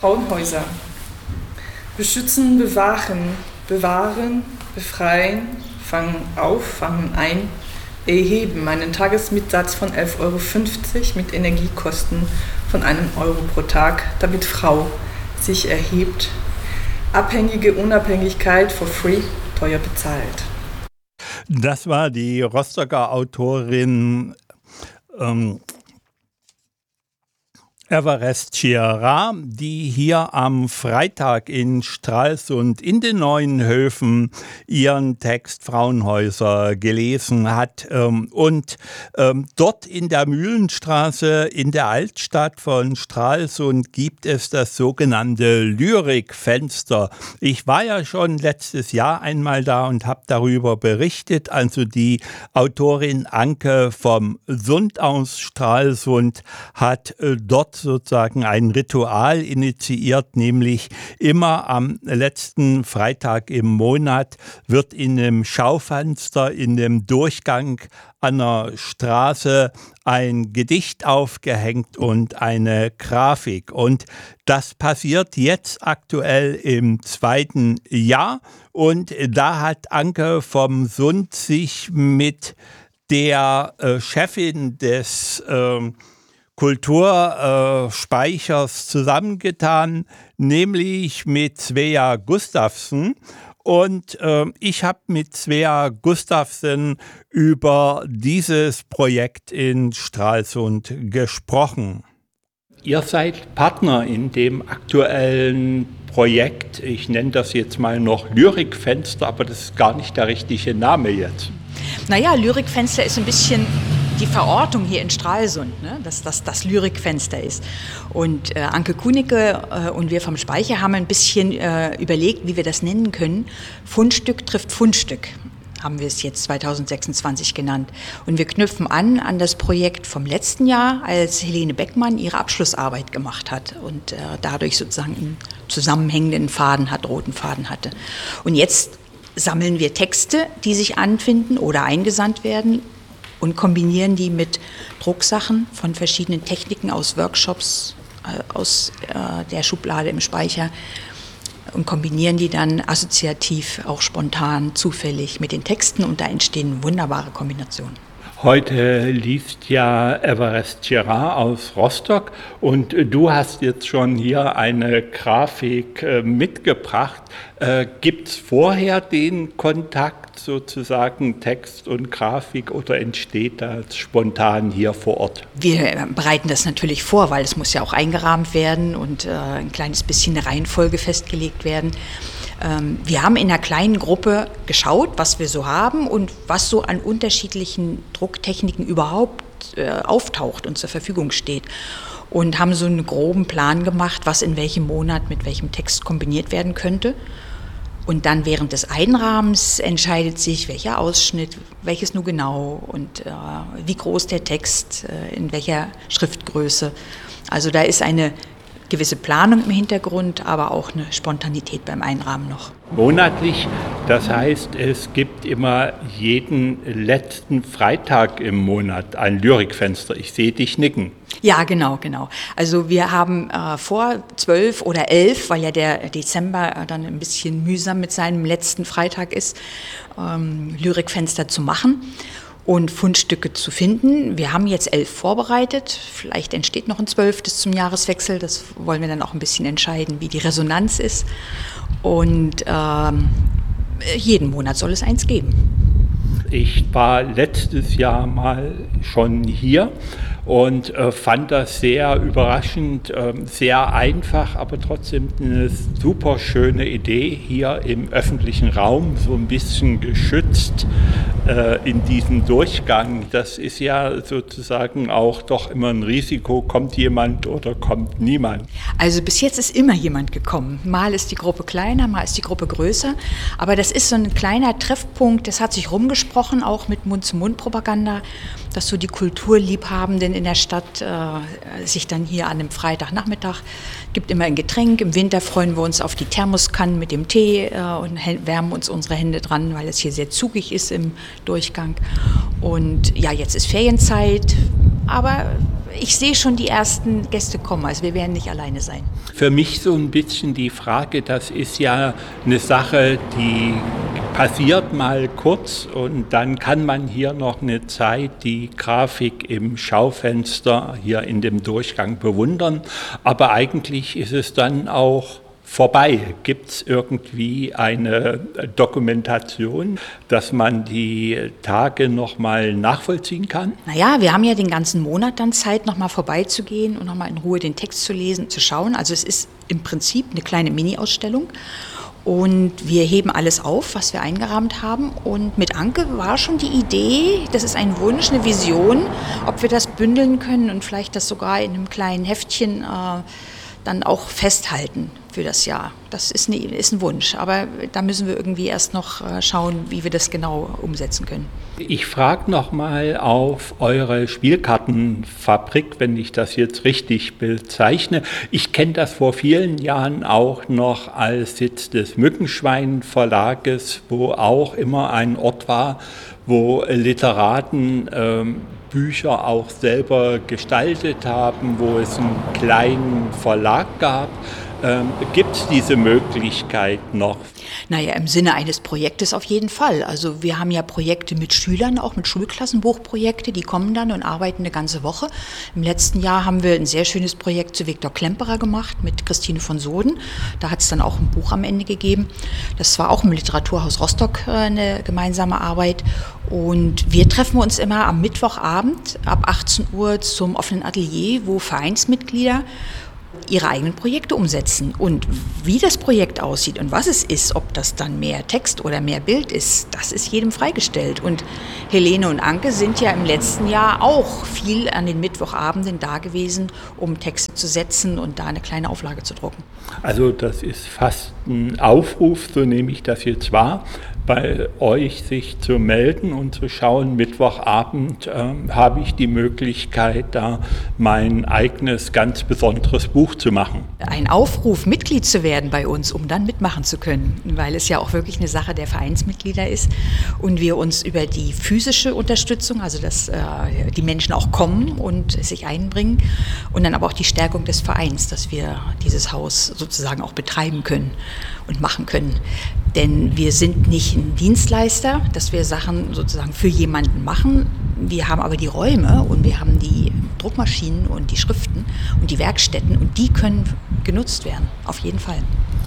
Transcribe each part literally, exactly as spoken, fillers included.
Frauenhäuser. Beschützen, bewahren, bewahren, befreien, fangen auf, fangen ein, erheben einen Tagesmietsatz von elf Euro fünfzig mit Energiekosten von einem Euro pro Tag, damit Frau sich erhebt. Abhängige Unabhängigkeit for free, teuer bezahlt. Das war die Rostocker Autorin ähm, Everest Girard, die hier am Freitag in Stralsund in den Neuenhöfen ihren Text Frauenhäuser gelesen hat. Und dort in der Mühlenstraße in der Altstadt von Stralsund gibt es das sogenannte Lyrikfenster. Ich war ja schon letztes Jahr einmal da und habe darüber berichtet. Also die Autorin Anke vom Sund aus Stralsund hat dort sozusagen ein Ritual initiiert, nämlich immer am letzten Freitag im Monat wird in einem Schaufenster, in dem Durchgang einer Straße ein Gedicht aufgehängt und eine Grafik. Und das passiert jetzt aktuell im zweiten Jahr. Und da hat Anke vom Sund sich mit der äh, Chefin des äh, Kulturspeichers zusammengetan, nämlich mit Svea Gustafsson. Und äh, ich habe mit Svea Gustafsson über dieses Projekt in Stralsund gesprochen. Ihr seid Partner in dem aktuellen Projekt. Ich nenne das jetzt mal noch Lyrikfenster, aber das ist gar nicht der richtige Name jetzt. Naja, Lyrikfenster ist ein bisschen die Verortung hier in Stralsund, ne? dass das das Lyrikfenster ist. Und äh, Anke Kunicke äh, und wir vom Speicher haben ein bisschen äh, überlegt, wie wir das nennen können. Fundstück trifft Fundstück, haben wir es jetzt zwanzig sechsundzwanzig genannt. Und wir knüpfen an an das Projekt vom letzten Jahr, als Helene Beckmann ihre Abschlussarbeit gemacht hat und äh, dadurch sozusagen einen zusammenhängenden Faden hat, roten Faden hatte. Und jetzt sammeln wir Texte, die sich anfinden oder eingesandt werden, und kombinieren die mit Drucksachen von verschiedenen Techniken aus Workshops, äh, aus äh, der Schublade im Speicher und kombinieren die dann assoziativ, auch spontan, zufällig mit den Texten und da entstehen wunderbare Kombinationen. Heute liest ja Everest Girard aus Rostock und du hast jetzt schon hier eine Grafik äh, mitgebracht. Äh, Gibt es vorher den Kontakt sozusagen Text und Grafik oder entsteht das spontan hier vor Ort? Wir bereiten das natürlich vor, weil es muss ja auch eingerahmt werden und äh, ein kleines bisschen eine Reihenfolge festgelegt werden. Wir haben in einer kleinen Gruppe geschaut, was wir so haben und was so an unterschiedlichen Drucktechniken überhaupt äh, auftaucht und zur Verfügung steht. Und haben so einen groben Plan gemacht, was in welchem Monat mit welchem Text kombiniert werden könnte. Und dann während des Einrahmens entscheidet sich, welcher Ausschnitt, welches nur genau und äh, wie groß der Text, äh, in welcher Schriftgröße. Also da ist eine gewisse Planung im Hintergrund, aber auch eine Spontanität beim Einrahmen noch. Monatlich, das heißt, es gibt immer jeden letzten Freitag im Monat ein Lyrikfenster. Ich sehe dich nicken. Ja, genau, genau. Also wir haben äh, vor zwölf oder elf, weil ja der Dezember äh, dann ein bisschen mühsam mit seinem letzten Freitag ist, ähm, Lyrikfenster zu machen und Fundstücke zu finden. Wir haben jetzt elf vorbereitet, vielleicht entsteht noch ein zwölftes zum Jahreswechsel, das wollen wir dann auch ein bisschen entscheiden, wie die Resonanz ist. Und ähm, jeden Monat soll es eins geben. Ich war letztes Jahr mal schon hier und äh, fand das sehr überraschend, äh, sehr einfach, aber trotzdem eine super schöne Idee hier im öffentlichen Raum, so ein bisschen geschützt äh, in diesem Durchgang. Das ist ja sozusagen auch doch immer ein Risiko, kommt jemand oder kommt niemand. Also bis jetzt ist immer jemand gekommen. Mal ist die Gruppe kleiner, mal ist die Gruppe größer, aber das ist so ein kleiner Treffpunkt, das hat sich rumgesprochen, auch mit Mund-zu-Mund-Propaganda, dass so die Kulturliebhabenden in der Stadt äh, sich dann hier an einem Freitagnachmittag, gibt immer ein Getränk. Im Winter freuen wir uns auf die Thermoskannen mit dem Tee äh, und wärmen uns unsere Hände dran, weil es hier sehr zugig ist im Durchgang. Und ja, jetzt ist Ferienzeit, aber ich sehe schon die ersten Gäste kommen, also wir werden nicht alleine sein. Für mich so ein bisschen die Frage, das ist ja eine Sache, die passiert mal kurz und dann kann man hier noch eine Zeit die Grafik im Schaufenster hier in dem Durchgang bewundern, aber eigentlich ist es dann auch vorbei. Gibt es irgendwie eine Dokumentation, dass man die Tage nochmal nachvollziehen kann? Naja, wir haben ja den ganzen Monat dann Zeit, nochmal vorbeizugehen und nochmal in Ruhe den Text zu lesen, zu schauen. Also es ist im Prinzip eine kleine Mini-Ausstellung und wir heben alles auf, was wir eingerahmt haben. Und mit Anke war schon die Idee, das ist ein Wunsch, eine Vision, ob wir das bündeln können und vielleicht das sogar in einem kleinen Heftchen äh, dann auch festhalten für das Jahr. Das ist, eine, ist ein Wunsch, aber da müssen wir irgendwie erst noch schauen, wie wir das genau umsetzen können. Ich frage nochmal auf eure Spielkartenfabrik, wenn ich das jetzt richtig bezeichne. Ich kenne das vor vielen Jahren auch noch als Sitz des Mückenschwein Verlages, wo auch immer ein Ort war, wo Literaten ähm, Bücher auch selber gestaltet haben, wo es einen kleinen Verlag gab. Ähm, gibt es diese Möglichkeit noch? Naja, im Sinne eines Projektes auf jeden Fall. Also wir haben ja Projekte mit Schülern, auch mit Schulklassenbuchprojekte, die kommen dann und arbeiten eine ganze Woche. Im letzten Jahr haben wir ein sehr schönes Projekt zu Viktor Klemperer gemacht mit Christine von Soden. Da hat es dann auch ein Buch am Ende gegeben. Das war auch im Literaturhaus Rostock eine gemeinsame Arbeit. Und wir treffen uns immer am Mittwochabend ab achtzehn Uhr zum offenen Atelier, wo Vereinsmitglieder ihre eigenen Projekte umsetzen. Und wie das Projekt aussieht und was es ist, ob das dann mehr Text oder mehr Bild ist, das ist jedem freigestellt. Und Helene und Anke sind ja im letzten Jahr auch viel an den Mittwochabenden da gewesen, um Texte zu setzen und da eine kleine Auflage zu drucken. Also das ist fast ein Aufruf, so nehme ich das jetzt wahr, bei euch sich zu melden und zu schauen, Mittwochabend ähm, habe ich die Möglichkeit, da mein eigenes, ganz besonderes Buch zu machen. Ein Aufruf, Mitglied zu werden bei uns, um dann mitmachen zu können, weil es ja auch wirklich eine Sache der Vereinsmitglieder ist und wir uns über die physische Unterstützung, also dass äh, die Menschen auch kommen und sich einbringen und dann aber auch die Stärkung des Vereins, dass wir dieses Haus sozusagen auch betreiben können und machen können. Denn wir sind nicht ein Dienstleister, dass wir Sachen sozusagen für jemanden machen. Wir haben aber die Räume und wir haben die Druckmaschinen und die Schriften und die Werkstätten und die können genutzt werden, auf jeden Fall.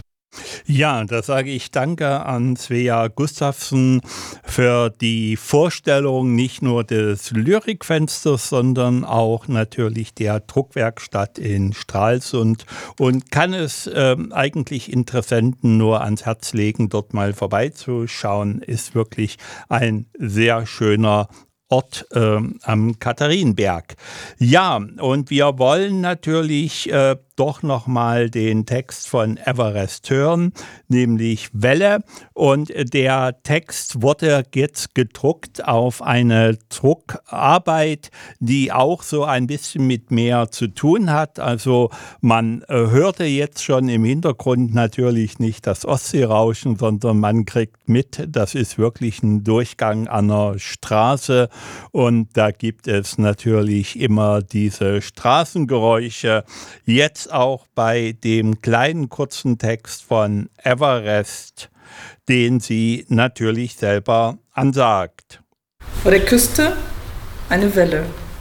Ja, da sage ich danke an Svea Gustafsson für die Vorstellung nicht nur des Lyrikfensters, sondern auch natürlich der Druckwerkstatt in Stralsund und kann es äh, eigentlich Interessenten nur ans Herz legen, dort mal vorbeizuschauen. Ist wirklich ein sehr schöner Ort äh, am Katharinenberg. Ja, und wir wollen natürlich äh, doch nochmal den Text von Everest hören, nämlich Welle. Und der Text wurde jetzt gedruckt auf eine Druckarbeit, die auch so ein bisschen mit Meer zu tun hat. Also man äh, hörte jetzt schon im Hintergrund natürlich nicht das Ostseerauschen, sondern man kriegt mit, das ist wirklich ein Durchgang an einer Straße. Und da gibt es natürlich immer diese Straßengeräusche. Jetzt auch bei dem kleinen kurzen Text von Everest, den sie natürlich selber ansagt. Vor der Küste eine Welle,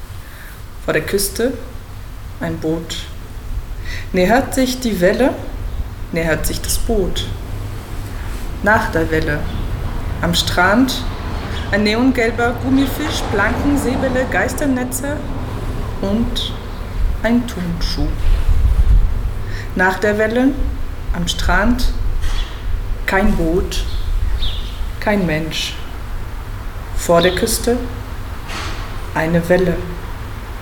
vor der Küste ein Boot. Nähert sich die Welle, nähert sich das Boot. Nach der Welle, am Strand, ein neongelber Gummifisch, blanken Seebälle, Geisternetze und ein Turnschuh. Nach der Welle, am Strand, kein Boot, kein Mensch. Vor der Küste eine Welle.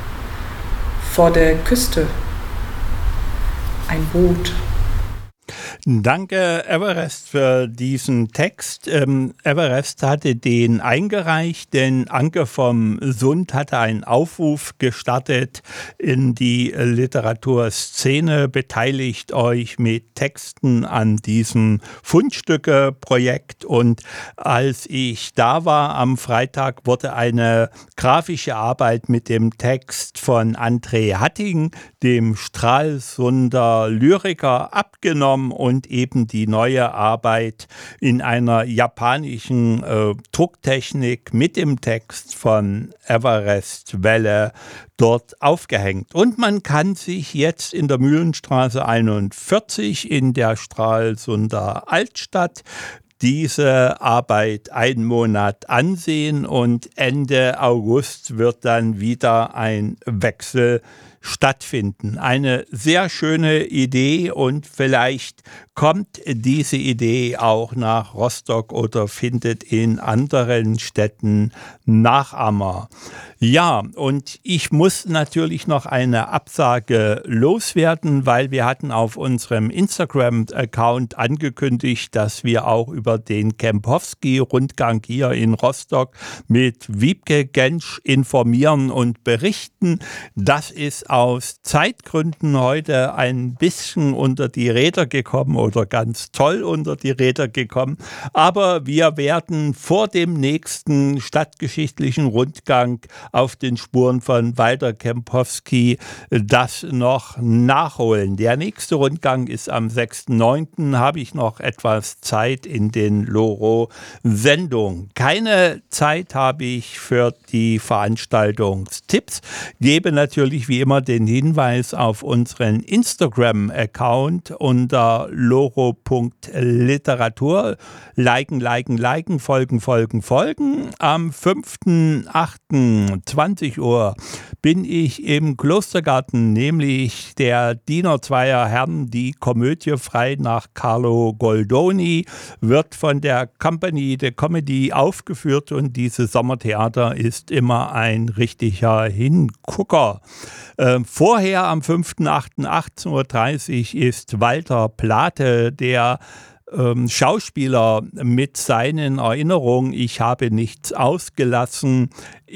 Vor der Küste ein Boot. Danke, Everest, für diesen Text. Ähm, Everest hatte den eingereicht, denn Anke vom Sund hatte einen Aufruf gestartet in die Literaturszene. Beteiligt euch mit Texten an diesem Fundstücke-Projekt. Und als ich da war am Freitag, wurde eine grafische Arbeit mit dem Text von André Hatting, dem Stralsunder Lyriker, abgenommen und und eben die neue Arbeit in einer japanischen äh, Drucktechnik mit dem Text von Everest Welle dort aufgehängt. Und man kann sich jetzt in der Mühlenstraße einundvierzig in der Stralsunder Altstadt diese Arbeit einen Monat ansehen und Ende August wird dann wieder ein Wechsel stattfinden. Eine sehr schöne Idee und vielleicht kommt diese Idee auch nach Rostock oder findet in anderen Städten Nachahmer. Ja, und ich muss natürlich noch eine Absage loswerden, weil wir hatten auf unserem Instagram-Account angekündigt, dass wir auch über den Kempowski-Rundgang hier in Rostock mit Wiebke Gensch informieren und berichten. Das ist aus Zeitgründen heute ein bisschen unter die Räder gekommen oder ganz toll unter die Räder gekommen. Aber wir werden vor dem nächsten stadtgeschichtlichen Rundgang auf den Spuren von Walter Kempowski das noch nachholen. Der nächste Rundgang ist am sechsten neunten habe ich noch etwas Zeit in den Loro-Sendungen. Keine Zeit habe ich für die Veranstaltungstipps. Gebe natürlich wie immer den Hinweis auf unseren Instagram-Account unter loro punkt literatur. Liken, liken, liken, folgen, folgen, folgen. Am fünften achten zwanzig Uhr bin ich im Klostergarten, nämlich der Diener zweier Herren, die Komödie frei nach Carlo Goldoni, wird von der Company de Comedy aufgeführt und dieses Sommertheater ist immer ein richtiger Hingucker. Äh, vorher am fünften achten achtzehn Uhr dreißig ist Walter Plate, der ähm, Schauspieler, mit seinen Erinnerungen Ich habe nichts ausgelassen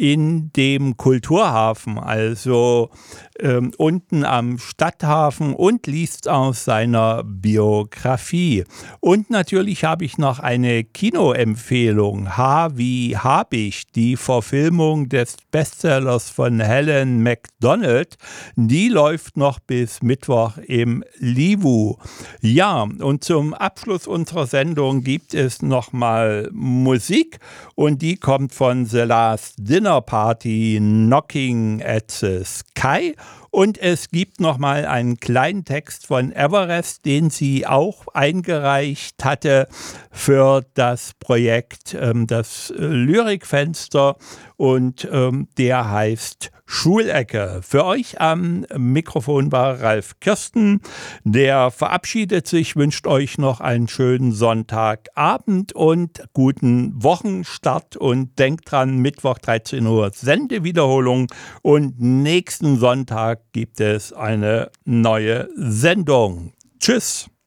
in dem Kulturhafen, also ähm, unten am Stadthafen, und liest aus seiner Biografie. Und natürlich habe ich noch eine Kinoempfehlung. H wie Habicht, die Verfilmung des Bestsellers von Helen Macdonald, die läuft noch bis Mittwoch im Livu. Ja, und zum Abschluss unserer Sendung gibt es nochmal Musik und die kommt von The Last Dinner Party, Knocking at the Sky. Und es gibt nochmal einen kleinen Text von Everest, den sie auch eingereicht hatte für das Projekt, ähm, das Lyrikfenster. Und ähm, der heißt Schulecke. Für euch am Mikrofon war Ralf Kirsten. Der verabschiedet sich, wünscht euch noch einen schönen Sonntagabend und guten Wochenstart. Und denkt dran, Mittwoch dreizehn Uhr Sendewiederholung und nächsten Sonntag gibt es eine neue Sendung. Tschüss.